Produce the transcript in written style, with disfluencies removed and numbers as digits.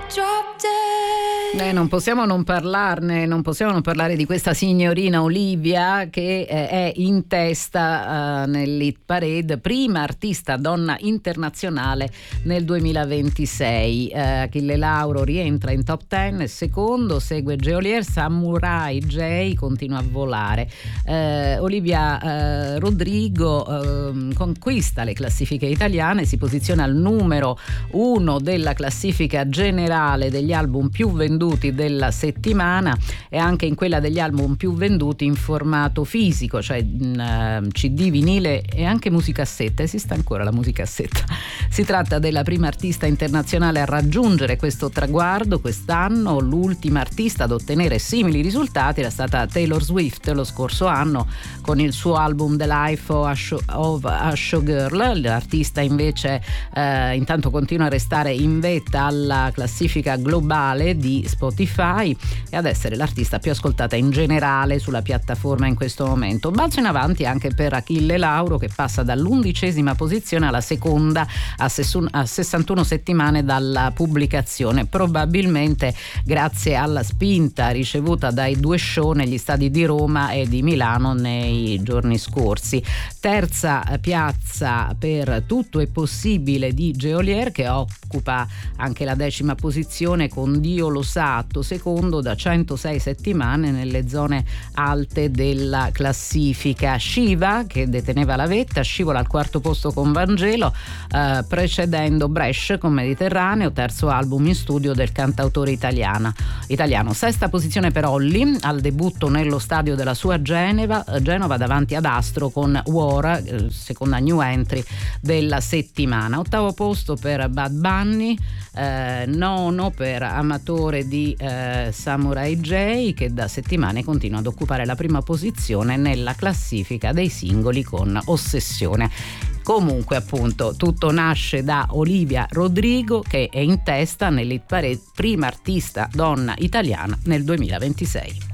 Non possiamo non parlarne, non possiamo non parlare di questa signorina Olivia che è in testa nell'Hit Parade, prima artista donna internazionale nel 2026. Achille Lauro rientra in top 10, secondo segue Geolier, Samurai J continua a volare. Olivia Rodrigo conquista le classifiche italiane, si posiziona al numero 1 della classifica generale degli album più venduti della settimana e anche in quella degli album più venduti in formato fisico, cioè CD, vinile e anche musicassetta. Esiste ancora la musicassetta. Si tratta della prima artista internazionale a raggiungere questo traguardo quest'anno. L'ultima artista ad ottenere simili risultati era stata Taylor Swift lo scorso anno con il suo album The Life of a Showgirl. L'artista invece intanto continua a restare in vetta alla classifica globale di Spotify e ad essere l'artista più ascoltata in generale sulla piattaforma in questo momento. Balzo in avanti anche per Achille Lauro, che passa dall'11ª posizione alla seconda a 61 settimane dalla pubblicazione, probabilmente grazie alla spinta ricevuta dai due show negli stadi di Roma e di Milano nei giorni scorsi. Terza piazza per Tutto è possibile di Geolier, che occupa anche la 10ª posizione con Dio lo sa, secondo da 106 settimane nelle zone alte della classifica. Shiva, che deteneva la vetta, scivola al 4º posto con Vangelo, precedendo Bresh con Mediterraneo, terzo album in studio del cantautore italiano. Sesta posizione per Olly, al debutto nello stadio della sua Genova davanti ad Astro con War, seconda new entry della settimana. Ottavo posto per Bad Bunny, nono per Amatore di Samurai J, che da settimane continua ad occupare la prima posizione nella classifica dei singoli con Ossessione. Comunque, appunto, tutto nasce da Olivia Rodrigo, che è in testa nell'Hit Parade, prima artista donna italiana nel 2026.